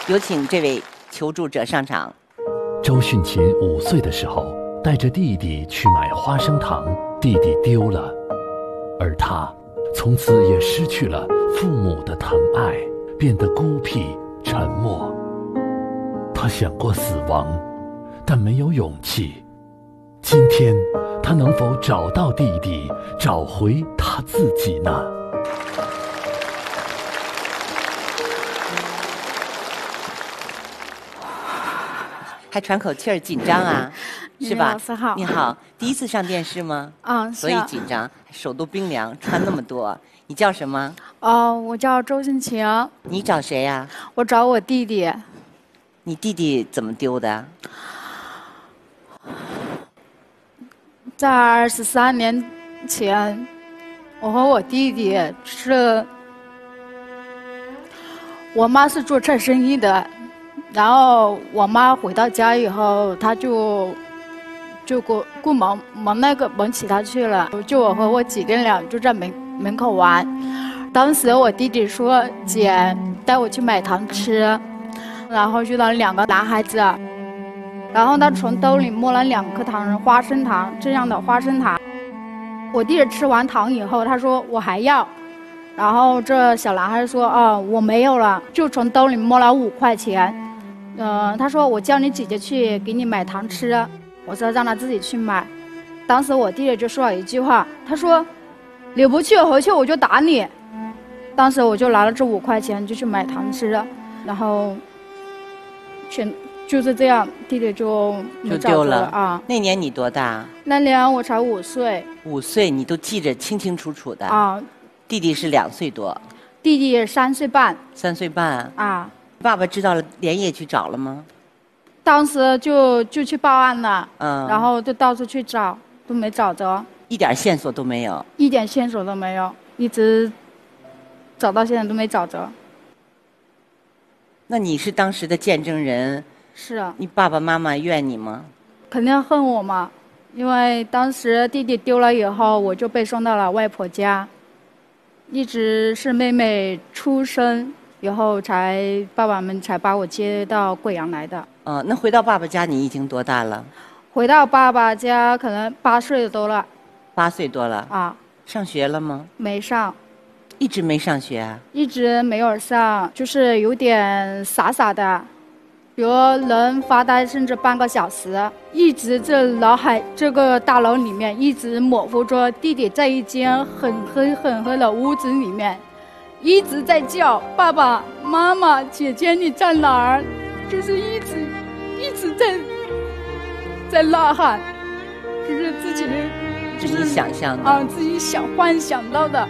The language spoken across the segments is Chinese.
有请这位求助者上场。 周迅琴5岁的时候，带着弟弟去买花生糖，弟弟丢了，而他从此也失去了父母的疼爱，变得孤僻沉默。他想过死亡，但没有勇气。今天他能否找到弟弟，找回他自己呢？ 还喘口气儿，紧张啊，是吧？ 老师好。 你好，第一次上电视吗？所以紧张，手都冰凉，穿那么多。你叫什么？ 我叫周迅晴。 你找谁呀？ 我找我弟弟。 你弟弟怎么丢的？ 在23年前，我和我弟弟我妈是做菜生意的。然后我妈回到家以后，她就顾忙其他去了，就我和我姐弟俩就在门口玩。当时我弟弟说：“姐，带我去买糖吃。”然后遇到2个男孩子，然后他从兜里摸了2颗花生糖，这样的花生糖。我弟弟吃完糖以后，他说我还要。然后这小男孩说：“我没有了。”就从兜里摸了5块钱。他说我叫你姐姐去给你买糖吃，我说让他自己去买。当时我弟弟就说了一句话，他说你不去回去我就打你。当时我就拿了这5块钱就去买糖吃，然后就是这样，弟弟就丢了啊。那年你多大？ 那年我才5岁。 5岁你都记着清清楚楚的啊。弟弟是2岁多。 弟弟3岁半。 3岁半啊。 爸爸知道了，连夜去找了吗？ 当时就去报案了，然后就到处去找，都没找着， 一点线索都没有， 一点线索都没有，一直找到现在都没找着。 那你是当时的见证人？ 是啊。 你爸爸妈妈怨你吗？ 肯定恨我嘛，因为当时弟弟丢了以后，我就被送到了外婆家，一直是妹妹出生以后爸爸们才把我接到贵阳来的。 那回到爸爸家你已经多大了？ 回到爸爸家可能8岁多了。 8岁多了啊。 上学了吗？ 没上。 一直没上学啊？ 一直没有上，就是有点傻傻的，比如能发呆甚至半个小时，一直这个大楼里面一直模糊着弟弟在一间很黑的屋子里面。一直在叫爸爸妈妈，姐姐你在哪儿？就是一直在呐喊，就是自己想象的自己幻想到的。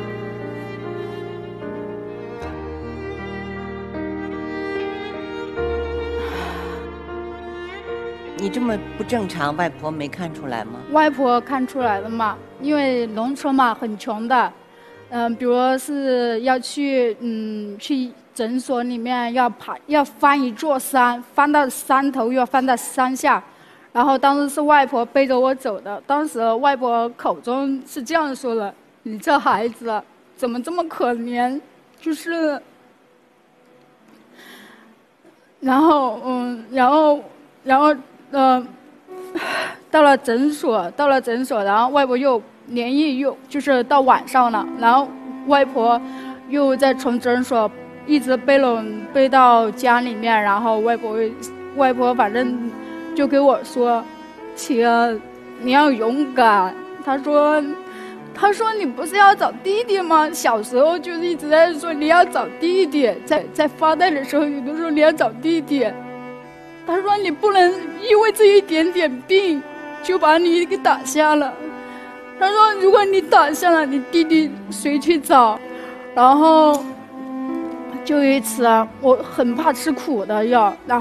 你这么不正常，外婆没看出来吗？ 外婆看出来了嘛，因为农村嘛很穷的。比如是要去诊所里面要翻一座山，翻到山头又要翻到山下，然后当时是外婆背着我走的。当时外婆口中是这样说的：“你这孩子怎么这么可怜？”就是，然后到了诊所，然后外婆又。连夜又就是到晚上了，然后外婆又再从诊所一直背到家里面，然后外婆反正就给我说：“晴，你要勇敢。”她说你不是要找弟弟吗？小时候就一直在说你要找弟弟，在发呆的时候有的时候你要找弟弟。她说你不能因为这一点点病就把你给打下了。他说如果你打下了，你弟弟谁去找？然后就一次我很怕吃苦的药，然